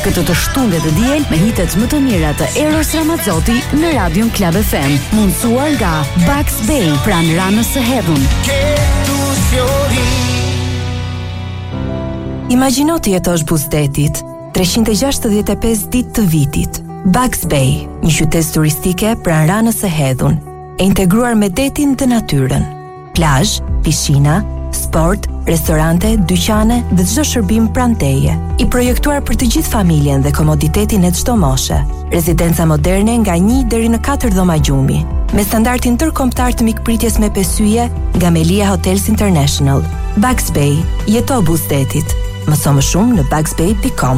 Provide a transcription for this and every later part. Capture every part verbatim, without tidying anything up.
Këtë të shtunde të diel me hitet më të mira të Eros Ramazzotti në Radion Club F M, mundsuar nga Bugs Bay, pranë Ranës së Hedhun. Imagjino të jetosh buzdetit, treqind e gjashtëdhjetë e pesë ditë të vitit. Bugs Bay, një qytet turistike pranë Ranës së Hedhun, e integruar me detin dhe natyrën. Plazh, piscina, sport, restorante, dyqane dhe çdo shërbim pranë teje. I projektuar për të gjithë familjen dhe komoditetin e çdo moshe. Rezidenca moderne nga një deri në katër dhoma gjumi, me standardin ndërkombëtar të mikpritjes me pesë yje nga Melia Hotels International. Bugs Bay, jeto buzdetit. Mëso më shumë në bugs bay dot com.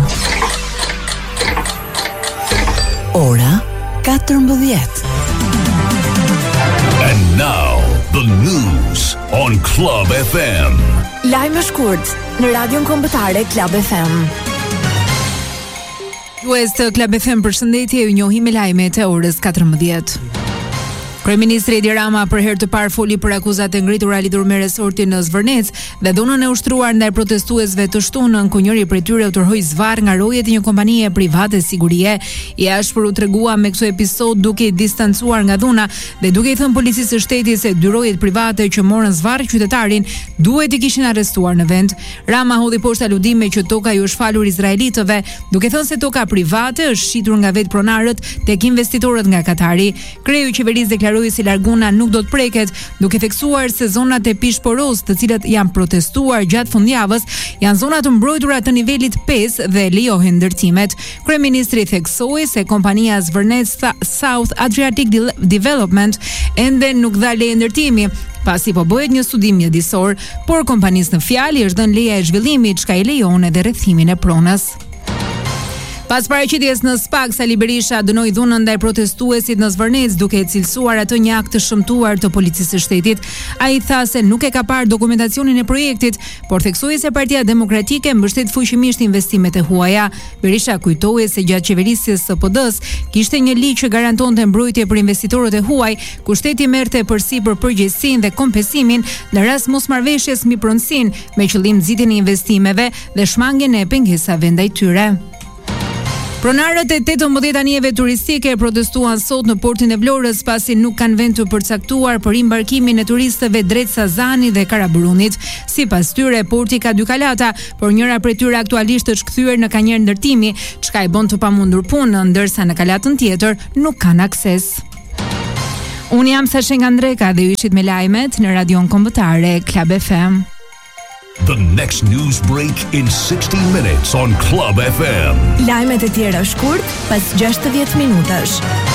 Ora katërmbëdhjetë. And now the news on Club F M. Lajme shkurt në Radion Kombëtare Club F M. Jues të Club F M, përshëndetje, ju njohim me lajmet e orës katërmbëdhjetë. Kryeministri Edi Rama për herë të parë foli për akuzat e ngritura lidhur me resortin në Zvërnec dhe dhunën e ushtruar ndaj protestuesve të shtunën, ku njëri prej tyre u tërhoi zvarr nga rojet e një kompanie private sigurie. I ashpër u tregua me këtë episod duke i distancuar nga dhuna dhe duke i thënë policisë së shtetit se dy rojet private që morën zvarr qytetarin duhet i kishin arrestuar në vend. Rama hodhi poshtë aludime që toka ju është falur izraelitëve, duke thënë se toka private është shitur nga vetë pronarët tek investitorët nga Katari. Kreu i qeverisë deklaroi si larguna nuk do të preket, duke theksuar se zonat e Pishporos, të cilat janë protestuar gjatë fundjavës, janë zona të mbrojtura të nivelit pesë dhe lejohen ndërtimet. Kryeministri theksoi se kompania Zvërnec South Adriatic Development ende nuk dha leje ndërtimi, pasi po bëhet një studim mjedisor, por kompanisë në fjalë është dhënë leja e zhvillimit, çka i lejon edhe rrethimin e pronës. Pas paraqitjes në Spag, Sali Berisha dënoi dhunën ndaj protestuesit në Zvërnec, duke e cilësuar atë një akt të shëmtuar të policisë së shtetit. Ai tha se nuk e ka parë dokumentacionin e projektit, por theksoi se Partia Demokratike mbështet fuqimisht investimet e huaja. Berisha kujtoi se gjatë qeverisjes së P D-s kishte një ligj që garantonte mbrojtje për investitorët e huaj, ku shteti merrte përsipër përgjegjësinë dhe kompensimin në rast mosmarrveshjes mbi pronësinë, me qëllim nxitjen e investimeve dhe shmangjen e pengesave ndaj tyre. Pronarët e tetëmbëdhjetë anijeve turistike protestuan sot në portin e Vlorës pasi nuk kanë vend të përcaktuar për embarkimin e turistëve drejt Sazanit dhe Karaburunit. Sipas tyre, porti ka dy kalata, por njëra prej tyre aktualisht është kthyer në kanjer ndërtimi, çka e bën të pamundur punën, ndërsa në kalatën tjetër nuk kanë akses. Unë jam Sashenga Andreka dhe ju ishit me lajmet në Radion Kombëtare Club F M. The next news break in sixty minutes on Club F M. Lajmet e tjera shkurt pas gjashtëdhjetë minutash.